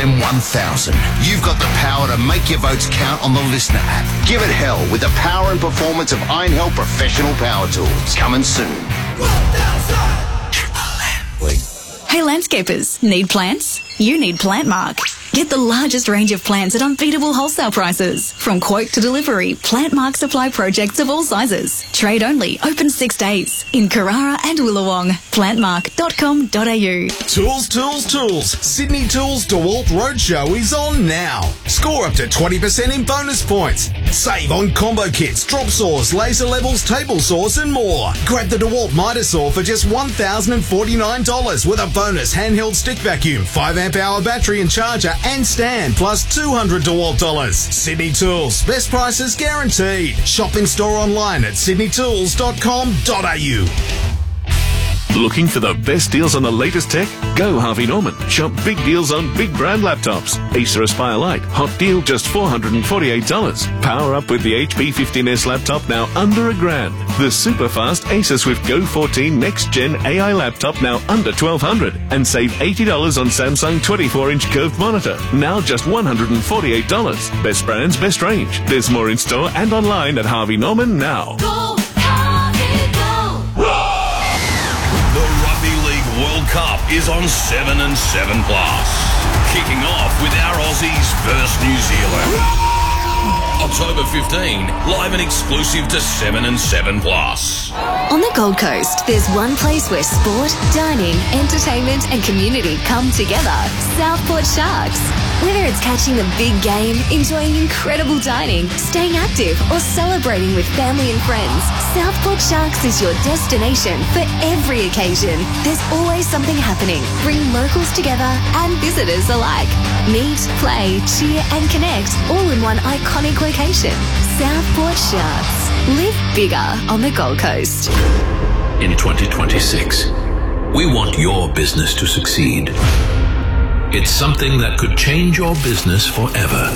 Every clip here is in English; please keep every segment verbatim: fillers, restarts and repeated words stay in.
M one thousand. You've got the power to make your votes count on the Listener app. Give it hell with the power and performance of Iron Hell Professional Power Tools. Coming soon. Hey landscapers, need plants? You need Plantmark. Get the largest range of plants at unbeatable wholesale prices. From quote to delivery, Plantmark supply projects of all sizes. Trade only, open six days. In Carrara and Willawong. plantmark dot com dot a u. Tools, tools, tools. Sydney Tools DeWalt Roadshow is on now. Score up to twenty percent in bonus points. Save on combo kits, drop saws, laser levels, table saws and more. Grab the DeWalt Mitre Saw for just one thousand forty-nine dollars with a bonus handheld stick vacuum, five amp hour battery and charger and stand, plus two hundred DeWalt dollars. Sydney Tools, best prices guaranteed. Shop in store online at sydney tools dot com dot a u. Looking for the best deals on the latest tech? Go Harvey Norman. Shop big deals on big brand laptops. Acer Aspire Lite, hot deal just four hundred forty-eight dollars. Power up with the H P fifteen S laptop now under a grand. The super fast Acer Swift Go fourteen Next Gen A I laptop now under twelve hundred dollars. And save eighty dollars on Samsung twenty-four inch curved monitor, now just one hundred forty-eight dollars. Best brands, best range. There's more in store and online at Harvey Norman now. Go, Harvey, go! The Rugby League World Cup is on seven and seven plus. Kicking off with our Aussies versus New Zealand. October fifteenth, live and exclusive to seven and seven plus. On the Gold Coast, there's one place where sport, dining, entertainment and community come together. Southport Sharks. Whether it's catching the big game, enjoying incredible dining, staying active or celebrating with family and friends, Southport Sharks is your destination for every occasion. There's always something happening, bringing locals together and visitors alike. Meet, play, cheer and connect all in one iconic location. Southport Sharks. Live bigger on the Gold Coast. In twenty twenty-six, we want your business to succeed. It's something that could change your business forever.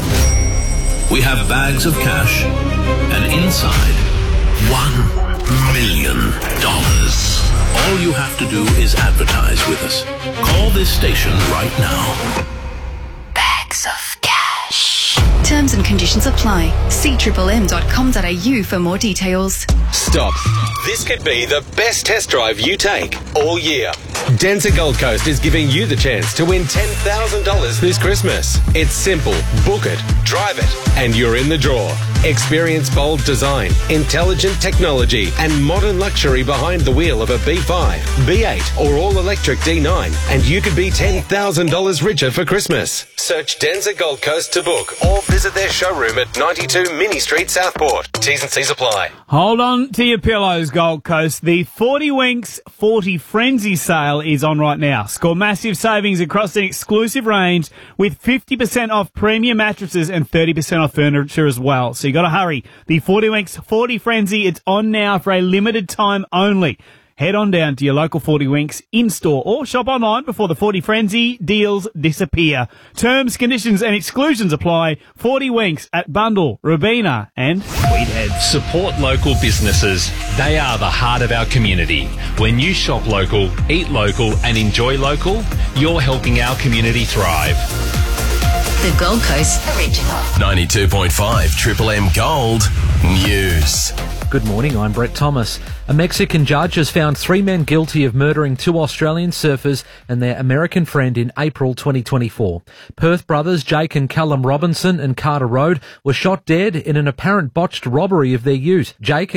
We have bags of cash and inside one million dollars. All you have to do is advertise with us. Call this station right now. Bags of cash. Terms and conditions apply. See triple m dot com dot a u for more details. Stop. This could be the best test drive you take all year. Denza Gold Coast is giving you the chance to win ten thousand dollars this Christmas. It's simple. Book it, drive it, and you're in the draw. Experience bold design, intelligent technology, and modern luxury behind the wheel of a B five, B eight, or all-electric D nine, and you could be ten thousand dollars richer for Christmas. Search Denza Gold Coast to book or visit their showroom at ninety-two Mini Street, Southport. T's and C's apply. Hold on to your pillows, Gold Coast. The forty Winks forty Frenzy sale is on right now. Score massive savings across an exclusive range with fifty percent off premium mattresses and thirty percent off furniture as well. So you got to hurry. The forty Winks forty Frenzy, it's on now for a limited time only. Head on down to your local forty Winks in-store or shop online before the forty Frenzy deals disappear. Terms, conditions and exclusions apply. forty Winks at Bundle, Robina and Tweedhead. Support local businesses. They are the heart of our community. When you shop local, eat local and enjoy local, you're helping our community thrive. The Gold Coast Original. ninety-two point five Triple M Gold News. Good morning, I'm Brett Thomas. A Mexican judge has found three men guilty of murdering two Australian surfers and their American friend in April twenty twenty-four. Perth brothers Jake and Callum Robinson and Carter Road were shot dead in an apparent botched robbery of their ute. Jake